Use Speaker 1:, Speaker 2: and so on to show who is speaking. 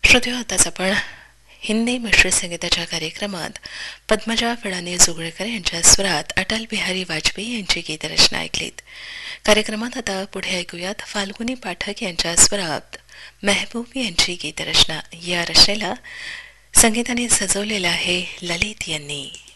Speaker 1: श्रोते हो, आताच आपण हिंदी मिश्रित संगीताच्या कार्यक्रमात पद्मजा फडाने जोगळेकर यांच्या स्वरात अटल बिहारी वाजपेयी यांची गीतरचना ऐकलीत. कार्यक्रमात आता पुढे ऐकूयात फाल्गुनी पाठक यांच्या स्वरात मेहबूब यांची गीतरचना. या रचनेला संगीताने सजवलेलं आहे ललित यांनी.